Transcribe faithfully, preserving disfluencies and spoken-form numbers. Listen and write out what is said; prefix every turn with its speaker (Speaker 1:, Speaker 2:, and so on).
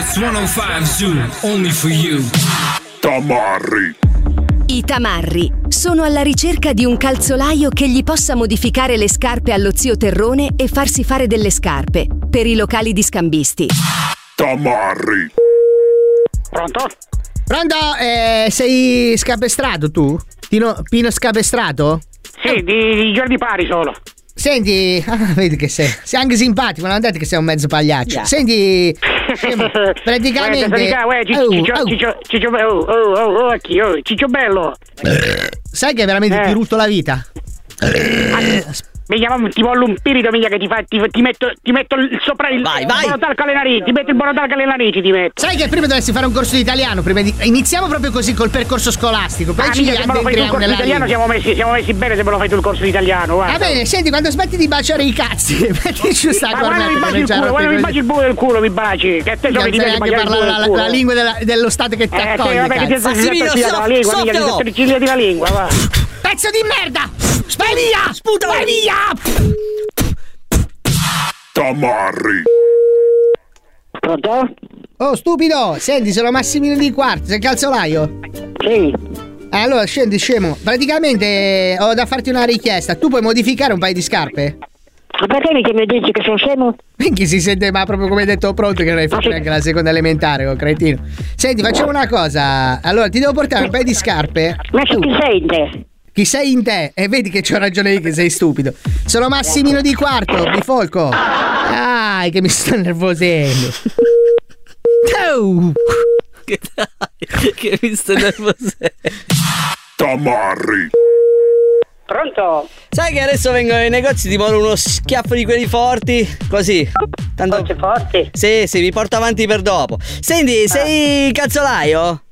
Speaker 1: It's centocinque Zoo, only for you.
Speaker 2: Tamarri.
Speaker 3: I tamarri sono alla ricerca di un calzolaio che gli possa modificare le scarpe allo zio Terrone e farsi fare delle scarpe per i locali di scambisti.
Speaker 2: Tamarri.
Speaker 4: Pronto?
Speaker 5: Pronto? Eh, sei scapestrato tu? Tino, Pino Scapestrato?
Speaker 4: Sì, di, di giorni pari solo.
Speaker 5: Senti, ah, vedi che sei, sei anche simpatico, non detto che sei un mezzo pagliaccio. Yeah. Senti, praticamente
Speaker 4: Ciccio bello, oh, oh, oh, chi, oh, Ciccio bello.
Speaker 5: Sai che veramente
Speaker 4: eh.
Speaker 5: ti rutto la vita?
Speaker 4: Eh. Mi chiamo, ti voglio un spirito mica che ti fa, ti, ti metto, ti metto il, sopra il
Speaker 5: vai, vai.
Speaker 4: monotalco alle narici, ti metto il monotalco alle narici, ti metto.
Speaker 5: Sai che prima dovresti fare un corso di italiano, prima di, iniziamo proprio così col percorso scolastico, poi
Speaker 4: ah,
Speaker 5: ci
Speaker 4: mica, se me lo fai tu il corso di italiano siamo messi, siamo messi bene se me lo fai tu il corso di italiano, guarda.
Speaker 5: Va bene, senti, quando smetti di baciare i cazzi, metti giù sta cornetta.
Speaker 4: Ma quando mi baci il culo, quando mi baci il buco del culo mi baci, che te so che ti devi
Speaker 5: anche parlare la, la, la lingua della, dello stato che ti
Speaker 4: eh,
Speaker 5: accoglie,
Speaker 4: vabbè, che ti la lingua, mica ti strigliati la lingua, va.
Speaker 5: Pezzo di merda! Vai via! Sputa, vai via!
Speaker 2: Tamarri.
Speaker 4: Pronto?
Speaker 5: Oh, stupido! Senti, sono Massimino di Quarto, sei il calzolaio?
Speaker 4: Sì.
Speaker 5: Allora, scendi, scemo. Praticamente ho da farti una richiesta. Tu puoi modificare un paio di scarpe?
Speaker 4: Ma perché mi chiami e dici che sono scemo?
Speaker 5: Minchia, si sente, ma proprio come hai detto pronto, che non hai fatto neanche la seconda elementare, oh cretino. Senti, facciamo una cosa. Allora, ti devo portare un paio di scarpe.
Speaker 4: Ma chi ti sente?
Speaker 5: Chi sei in te? E vedi che c'ho ragione io che sei stupido. Sono Massimino di Quarto, bifolco. Dai, che mi sto nervosendo. Oh.
Speaker 6: Che dai, che mi sto nervosendo.
Speaker 2: Tamarri.
Speaker 4: Pronto?
Speaker 6: Sai che adesso vengono nei negozi, ti mando uno schiaffo di quelli forti, così. Tanto
Speaker 4: forti forti?
Speaker 6: Sì, sì, mi porto avanti per dopo. Senti, sei calzolaio?